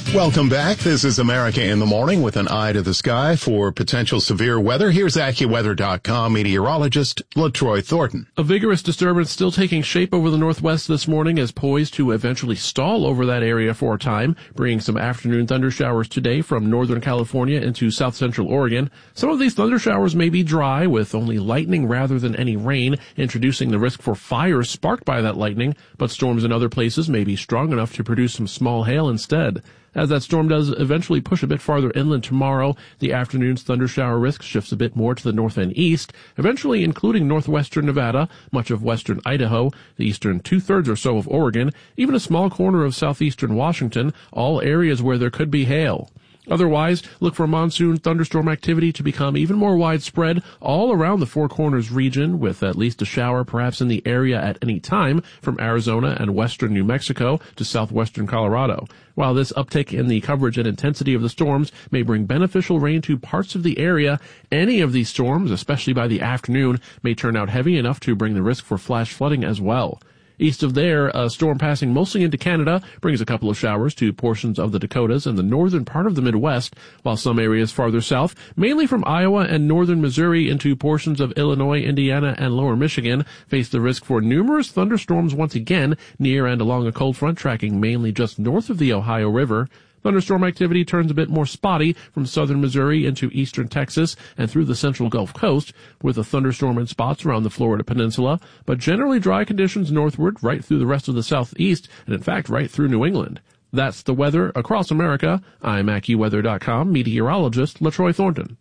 Welcome back. This is America in the Morning with an eye to the sky for potential severe weather. Here's AccuWeather.com meteorologist LaTroy Thornton. A vigorous disturbance still taking shape over the northwest this morning is poised to eventually stall over that area for a time, bringing some afternoon thunder showers today from northern California into south central Oregon. Some of these thunder showers may be dry with only lightning rather than any rain, introducing the risk for fires sparked by that lightning, but storms in other places may be strong enough to produce some small hail instead. As that storm does eventually push a bit farther inland tomorrow, the afternoon's thunder shower risk shifts a bit more to the north and east, eventually including northwestern Nevada, much of western Idaho, the eastern two-thirds or so of Oregon, even a small corner of southeastern Washington, all areas where there could be hail. Otherwise, look for monsoon thunderstorm activity to become even more widespread all around the Four Corners region, with at least a shower perhaps in the area at any time from Arizona and western New Mexico to southwestern Colorado. While this uptick in the coverage and intensity of the storms may bring beneficial rain to parts of the area, any of these storms, especially by the afternoon, may turn out heavy enough to bring the risk for flash flooding as well. East of there, a storm passing mostly into Canada brings a couple of showers to portions of the Dakotas and the northern part of the Midwest, while some areas farther south, mainly from Iowa and northern Missouri into portions of Illinois, Indiana, and lower Michigan, face the risk for numerous thunderstorms once again near and along a cold front tracking mainly just north of the Ohio River. Thunderstorm activity turns a bit more spotty from southern Missouri into eastern Texas and through the central Gulf Coast, with a thunderstorm in spots around the Florida Peninsula, but generally dry conditions northward right through the rest of the southeast, and in fact right through New England. That's the weather across America. I'm AccuWeather.com meteorologist LaTroy Thornton.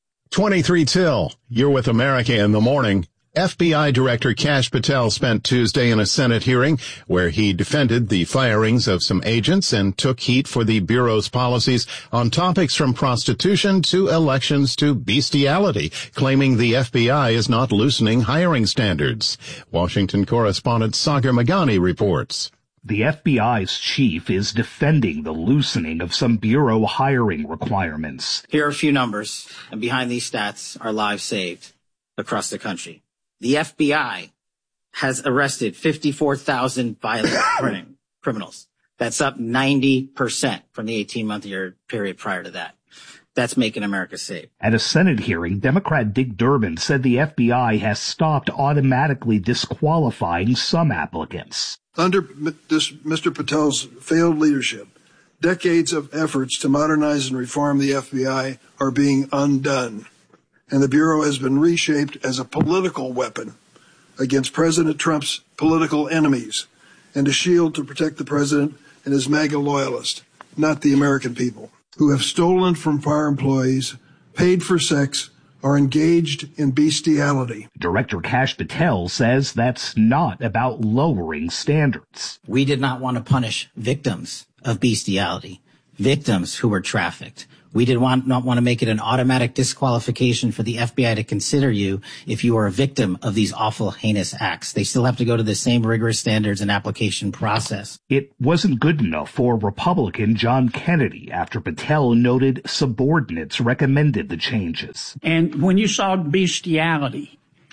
23 till. You're with America in the Morning. FBI Director Kash Patel spent Tuesday in a Senate hearing where he defended the firings of some agents and took heat for the Bureau's policies on topics from prostitution to elections to bestiality, claiming the FBI is not loosening hiring standards. Washington correspondent Sagar Meghani reports. The FBI's chief is defending the loosening of some Bureau hiring requirements. Here are a few numbers, and behind these stats are lives saved across the country. The FBI has arrested 54,000 violent criminals. That's up 90% from the 18-month year period prior to that. That's making America safe. At a Senate hearing, Democrat Dick Durbin said the FBI has stopped automatically disqualifying some applicants. Under Mr. Patel's failed leadership, decades of efforts to modernize and reform the FBI are being undone. And the Bureau has been reshaped as a political weapon against President Trump's political enemies and a shield to protect the president and his MAGA loyalists, not the American people, who have stolen from our employees, paid for sex, are engaged in bestiality. Director Kash Patel says that's not about lowering standards. We did not want to punish victims of bestiality, victims who were trafficked. We did not want to make it an automatic disqualification for the FBI to consider you if you are a victim of these awful, heinous acts. They still have to go to the same rigorous standards and application process. It wasn't good enough for Republican John Kennedy after Patel noted subordinates recommended the changes. And when you saw bestiality,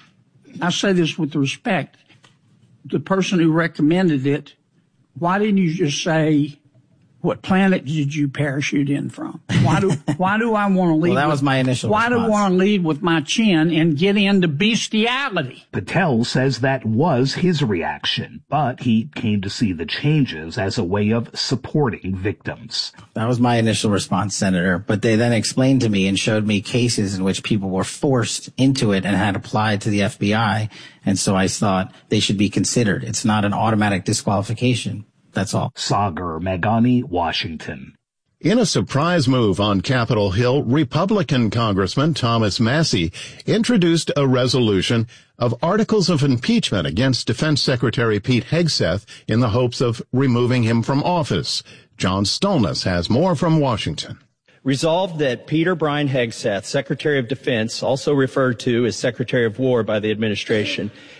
I say this with respect, the person who recommended it, why didn't you just say, what planet did you parachute in from? Why do I want to lead? Well, that was my initial response. Why do I want to lead with my chin and get into bestiality? Patel says that was his reaction, but he came to see the changes as a way of supporting victims. That was my initial response, Senator. But they then explained to me and showed me cases in which people were forced into it and had applied to the FBI. And so I thought they should be considered. It's not an automatic disqualification. That's all. Sagar Meghani, Washington. In a surprise move on Capitol Hill, Republican Congressman Thomas Massie introduced a resolution of articles of impeachment against Defense Secretary Pete Hegseth in the hopes of removing him from office. John Stolness has more from Washington. Resolved that Peter Brian Hegseth, Secretary of Defense, also referred to as Secretary of War by the administration,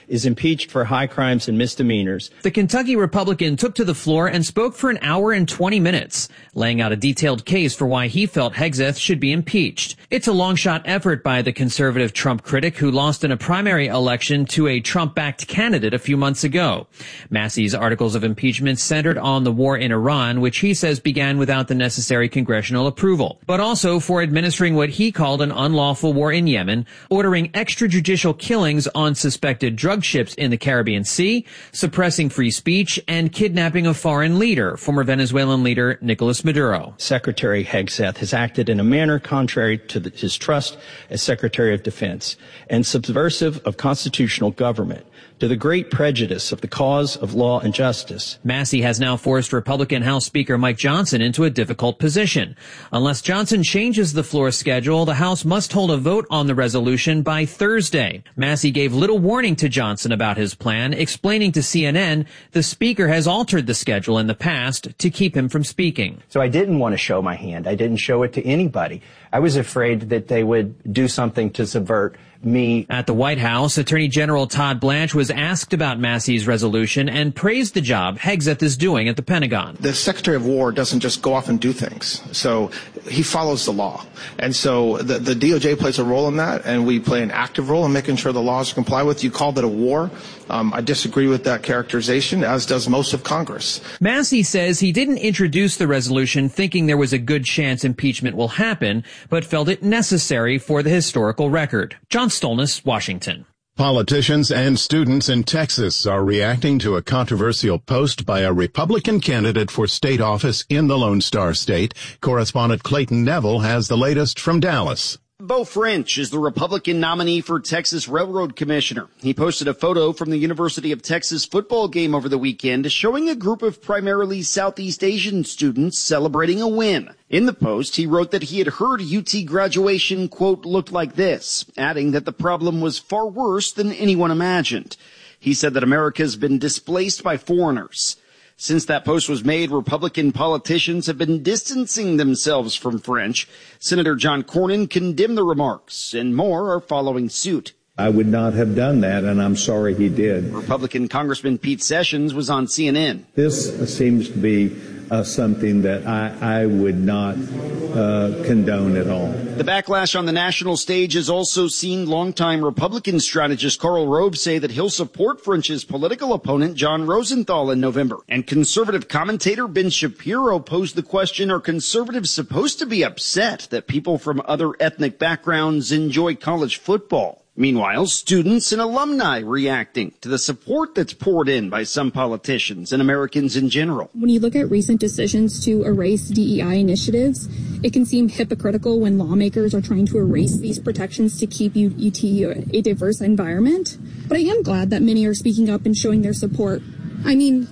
is impeached for high crimes and misdemeanors. The Kentucky Republican took to the floor and spoke for an hour and 20 minutes, laying out a detailed case for why he felt Hegseth should be impeached. It's a long-shot effort by the conservative Trump critic who lost in a primary election to a Trump-backed candidate a few months ago. Massey's articles of impeachment centered on the war in Iran, which he says began without the necessary congressional approval, but also for administering what he called an unlawful war in Yemen, ordering extrajudicial killings on suspected drug ships in the Caribbean Sea, suppressing free speech, and kidnapping a foreign leader, former Venezuelan leader Nicolas Maduro. Secretary Hegseth has acted in a manner contrary to his trust as Secretary of Defense and subversive of constitutional government, to the great prejudice of the cause of law and justice. Massey has now forced Republican House Speaker Mike Johnson into a difficult position. Unless Johnson changes the floor schedule, the House must hold a vote on the resolution by Thursday. Massey gave little warning to Johnson about his plan, explaining to CNN the Speaker has altered the schedule in the past to keep him from speaking. So I didn't want to show my hand. I didn't show it to anybody. I was afraid that they would do something to subvert me. At the White House, Attorney General Todd Blanche was asked about Massey's resolution and praised the job Hegseth is doing at the Pentagon. The Secretary of War doesn't just go off and do things. So he follows the law. And so the DOJ plays a role in that, and we play an active role in making sure the laws are complied with. You called it a war. I disagree with that characterization, as does most of Congress. Massey says he didn't introduce the resolution thinking there was a good chance impeachment will happen, but felt it necessary for the historical record. John Stolness, Washington. Politicians and students in Texas are reacting to a controversial post by a Republican candidate for state office in the Lone Star State. Correspondent Clayton Neville has the latest from Dallas. Beau French is the Republican nominee for Texas Railroad Commissioner. He posted a photo from the University of Texas football game over the weekend showing a group of primarily Southeast Asian students celebrating a win. In the post, he wrote that he had heard UT graduation, quote, looked like this, adding that the problem was far worse than anyone imagined. He said that America has been displaced by foreigners. Since that post was made, Republican politicians have been distancing themselves from French. Senator John Cornyn condemned the remarks, and more are following suit. I would not have done that, and I'm sorry he did. Republican Congressman Pete Sessions was on CNN. This seems to be something that I would not condone at all. The backlash on the national stage has also seen longtime Republican strategist Karl Rove say that he'll support French's political opponent John Rosenthal in November. And conservative commentator Ben Shapiro posed the question, are conservatives supposed to be upset that people from other ethnic backgrounds enjoy college football? Meanwhile, students and alumni reacting to the support that's poured in by some politicians and Americans in general. When you look at recent decisions to erase DEI initiatives, it can seem hypocritical when lawmakers are trying to erase these protections to keep UT a diverse environment. But I am glad that many are speaking up and showing their support. I mean,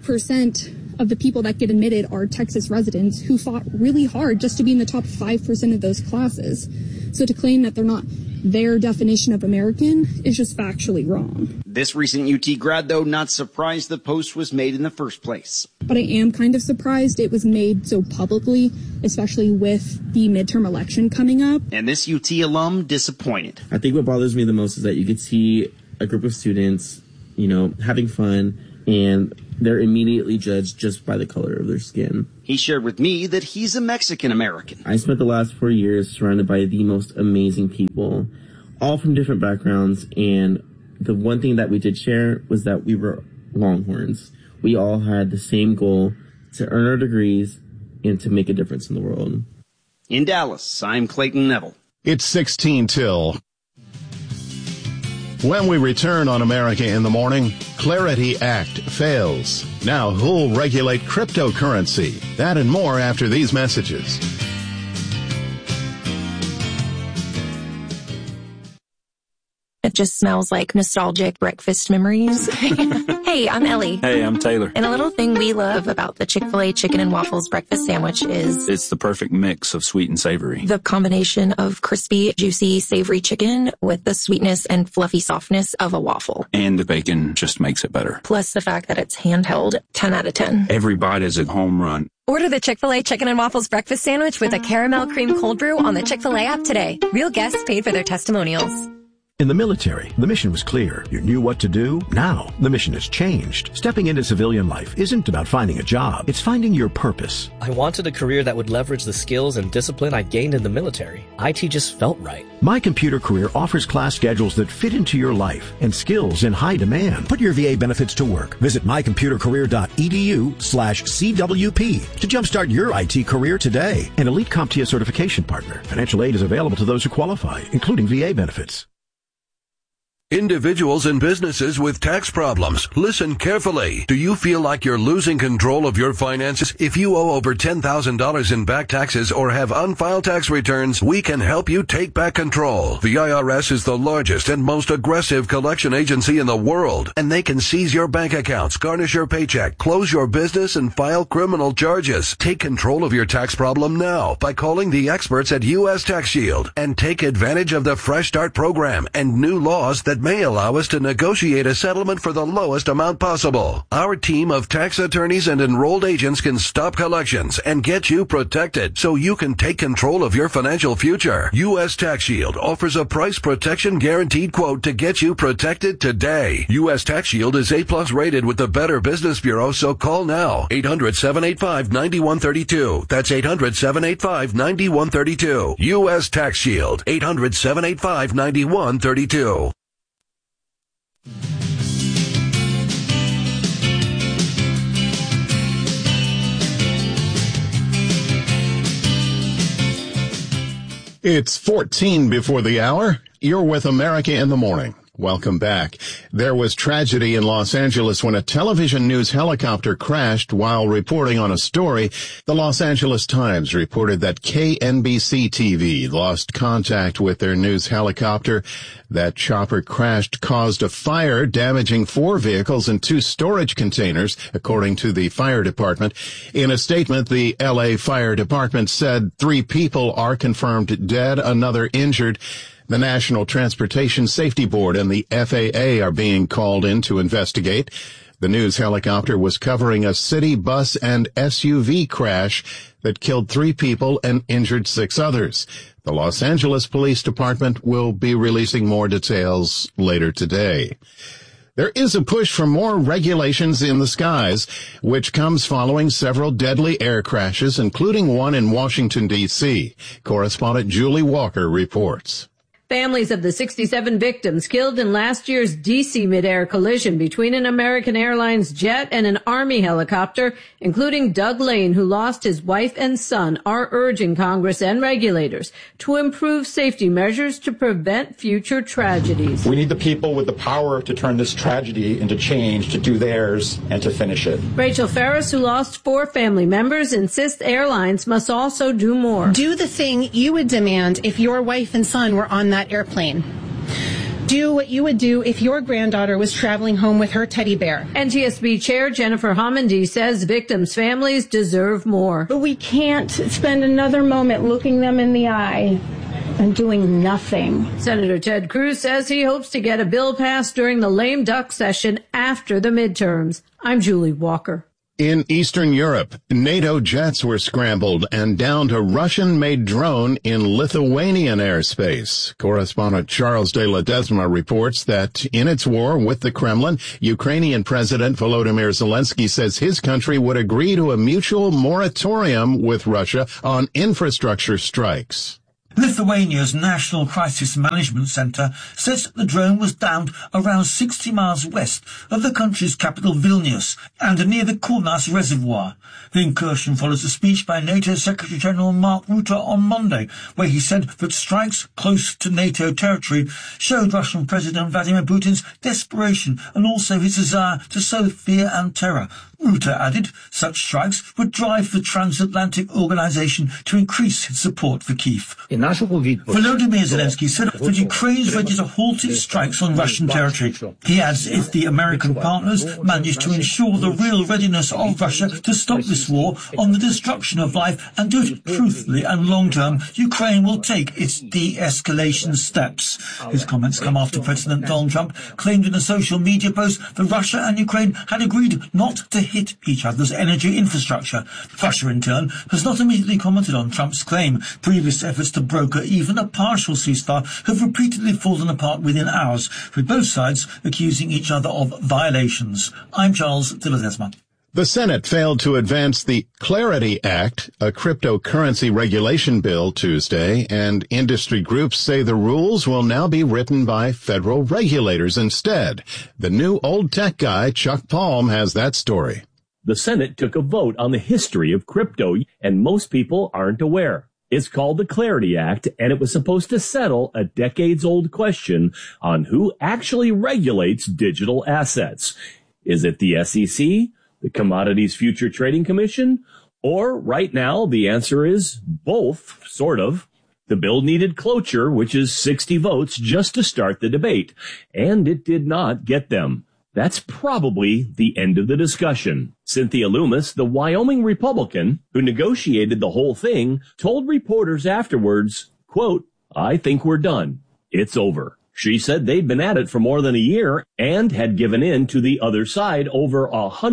90% of the people that get admitted are Texas residents who fought really hard just to be in the top 5% of those classes. So to claim that they're not their definition of American is just factually wrong. This recent UT grad, though, not surprised the post was made in the first place. But I am kind of surprised it was made so publicly, especially with the midterm election coming up. And this UT alum disappointed. I think what bothers me the most is that you could see a group of students, having fun, and they're immediately judged just by the color of their skin. He shared with me that he's a Mexican-American. I spent the last 4 years surrounded by the most amazing people, all from different backgrounds, and the one thing that we did share was that we were Longhorns. We all had the same goal, to earn our degrees and to make a difference in the world. In Dallas, I'm Clayton Neville. It's 16 till. When we return on America in the Morning, Clarity Act fails. Now who'll regulate cryptocurrency? That and more after these messages. It just smells like nostalgic breakfast memories. Hey, I'm Ellie. Hey, I'm Taylor. And a little thing we love about the Chick-fil-A chicken and waffles breakfast sandwich is it's the perfect mix of sweet and savory. The combination of crispy, juicy, savory chicken with the sweetness and fluffy softness of a waffle. And the bacon just makes it better. Plus the fact that it's handheld, 10 out of 10. Every bite is a home run. Order the Chick-fil-A Chicken and Waffles breakfast sandwich with a caramel cream cold brew on the Chick-fil-A app today. Real guests paid for their testimonials. In the military, the mission was clear. You knew what to do. Now, the mission has changed. Stepping into civilian life isn't about finding a job. It's finding your purpose. I wanted a career that would leverage the skills and discipline I gained in the military. IT just felt right. My Computer Career offers class schedules that fit into your life and skills in high demand. Put your VA benefits to work. Visit mycomputercareer.edu/CWP to jumpstart your IT career today. An elite CompTIA certification partner. Financial aid is available to those who qualify, including VA benefits. Individuals and businesses with tax problems, listen carefully. Do you feel like you're losing control of your finances? If you owe over $10,000 in back taxes or have unfiled tax returns, we can help you take back control. The IRS is the largest and most aggressive collection agency in the world, and they can seize your bank accounts, garnish your paycheck, close your business, and file criminal charges. Take control of your tax problem now by calling the experts at U.S. Tax Shield and take advantage of the Fresh Start program and new laws that may allow us to negotiate a settlement for the lowest amount possible. Our team of tax attorneys and enrolled agents can stop collections and get you protected so you can take control of your financial future. U.S. Tax Shield offers a price protection guaranteed quote to get you protected today. U.S. Tax Shield is A+ rated with the Better Business Bureau, so call now. 800-785-9132. That's 800-785-9132. U.S. Tax Shield. 800-785-9132. It's 14 before the hour. You're with America in the Morning. Welcome back. There was tragedy in Los Angeles when a television news helicopter crashed while reporting on a story. The Los Angeles Times reported that KNBC-TV lost contact with their news helicopter. That chopper crashed caused a fire, damaging 4 vehicles and 2 storage containers, according to the fire department. In a statement, the LA Fire Department said 3 people are confirmed dead, another injured. The National Transportation Safety Board and the FAA are being called in to investigate. The news helicopter was covering a city bus and SUV crash that killed 3 people and injured 6 others. The Los Angeles Police Department will be releasing more details later today. There is a push for more regulations in the skies, which comes following several deadly air crashes, including one in Washington, D.C. Correspondent Julie Walker reports. Families of the 67 victims killed in last year's D.C. mid-air collision between an American Airlines jet and an Army helicopter, including Doug Lane, who lost his wife and son, are urging Congress and regulators to improve safety measures to prevent future tragedies. We need the people with the power to turn this tragedy into change, to do theirs, and to finish it. Rachel Ferris, who lost 4 family members, insists airlines must also do more. Do the thing you would demand if your wife and son were on that airplane. Do what you would do if your granddaughter was traveling home with her teddy bear. NTSB Chair Jennifer Homendy says victims' families deserve more. But we can't spend another moment looking them in the eye and doing nothing. Senator Ted Cruz says he hopes to get a bill passed during the lame duck session after the midterms. I'm Julie Walker. In Eastern Europe, NATO jets were scrambled and downed a Russian-made drone in Lithuanian airspace. Correspondent Charles de Ledesma reports that in its war with the Kremlin, Ukrainian President Volodymyr Zelensky says his country would agree to a mutual moratorium with Russia on infrastructure strikes. Lithuania's National Crisis Management Centre says the drone was downed around 60 miles west of the country's capital Vilnius and near the Kaunas Reservoir. The incursion follows a speech by NATO Secretary-General Mark Rutte on Monday, where he said that strikes close to NATO territory showed Russian President Vladimir Putin's desperation and also his desire to sow fear and terror. Rutte added such strikes would drive the transatlantic organization to increase its support for Kyiv. Volodymyr Zelensky said that Ukraine is ready to halt its strikes on Russian territory. He adds if the American partners manage to ensure the real readiness of Russia to stop this war on the destruction of life and do it truthfully and long-term, Ukraine will take its de-escalation steps. His comments come after President Donald Trump claimed in a social media post that Russia and Ukraine had agreed not to hit each other's energy infrastructure. Russia, in turn, has not immediately commented on Trump's claim. Previous efforts to broker even a partial ceasefire have repeatedly fallen apart within hours, with both sides accusing each other of violations. I'm Charles de Ledesma. The Senate failed to advance the Clarity Act, a cryptocurrency regulation bill, Tuesday, and industry groups say the rules will now be written by federal regulators instead. The new old tech guy, Chuck Palm, has that story. The Senate took a vote on the history of crypto, and most people aren't aware. It's called the Clarity Act, and it was supposed to settle a decades-old question on who actually regulates digital assets. Is it the SEC? The Commodities Future Trading Commission? Or right now, the answer is both, sort of. The bill needed cloture, which is 60 votes, just to start the debate. And it did not get them. That's probably the end of the discussion. Cynthia Loomis, the Wyoming Republican who negotiated the whole thing, told reporters afterwards, quote, "I think we're done. It's over." She said they'd been at it for more than a year and had given in to the other side over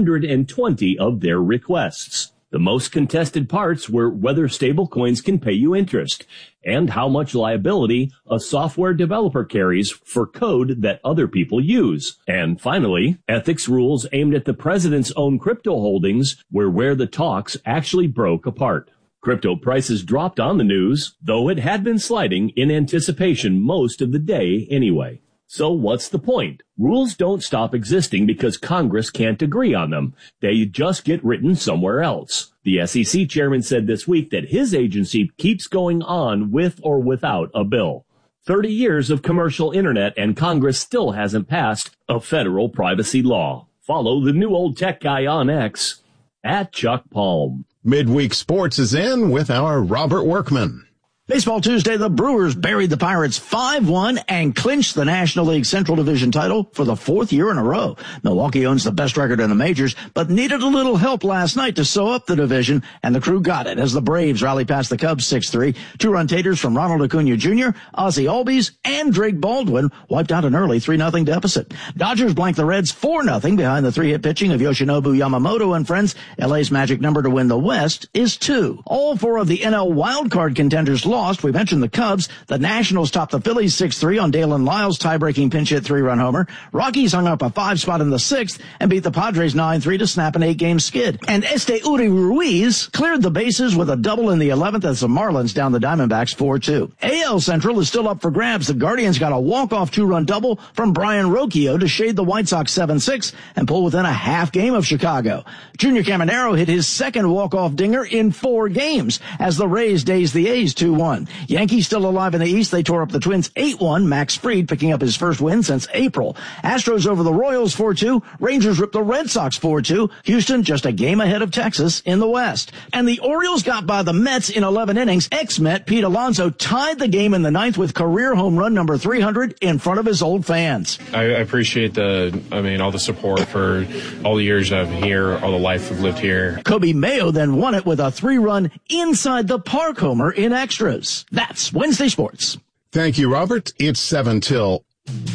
120 of their requests. The most contested parts were whether stablecoins can pay you interest and how much liability a software developer carries for code that other people use. And finally, ethics rules aimed at the president's own crypto holdings were where the talks actually broke apart. Crypto prices dropped on the news, though it had been sliding in anticipation most of the day anyway. So what's the point? Rules don't stop existing because Congress can't agree on them. They just get written somewhere else. The SEC chairman said this week that his agency keeps going on with or without a bill. 30 years of commercial internet and Congress still hasn't passed a federal privacy law. Follow the new old tech guy on X at Chuck Palm. Midweek Sports is in with our Robert Workman. Baseball Tuesday, the Brewers buried the Pirates 5-1 and clinched the National League Central Division title for the fourth year in a row. Milwaukee owns the best record in the majors, but needed a little help last night to sew up the division, and the crew got it as the Braves rally past the Cubs 6-3. Two-run taters from Ronald Acuna Jr., Ozzie Albies, and Drake Baldwin wiped out an early 3-0 deficit. Dodgers blanked the Reds 4-0 behind the three-hit pitching of Yoshinobu Yamamoto and friends. LA's magic number to win the West is 2. All four of the NL wildcard contenders lost. We mentioned the Cubs. The Nationals topped the Phillies 6-3 on Dalen Lyles' tie-breaking pinch-hit 3-run homer. Rockies hung up a 5 spot in the 6th and beat the Padres 9-3 to snap an 8-game skid. And Uri Ruiz cleared the bases with a double in the 11th as the Marlins down the Diamondbacks 4-2. AL Central is still up for grabs. The Guardians got a walk-off 2-run double from Brian Rocchio to shade the White Sox 7-6 and pull within a half game of Chicago. Junior Caminero hit his second walk-off dinger in 4 games as the Rays dazed the A's 2-1. Yankees still alive in the East. They tore up the Twins 8-1. Max Fried picking up his first win since April. Astros over the Royals 4-2. Rangers ripped the Red Sox 4-2. Houston just a game ahead of Texas in the West. And the Orioles got by the Mets in 11 innings. Ex-Met Pete Alonso tied the game in the 9th with career home run number 300 in front of his old fans. I appreciate all the support for all the years I've been here, all the life I've lived here. Kobe Mayo then won it with a 3-run inside the park homer in extras. That's Wednesday Sports. Thank you, Robert. It's 7 till.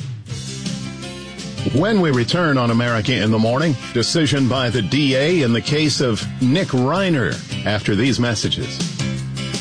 When we return on America in the Morning, decision by the DA in the case of Nick Reiner after these messages.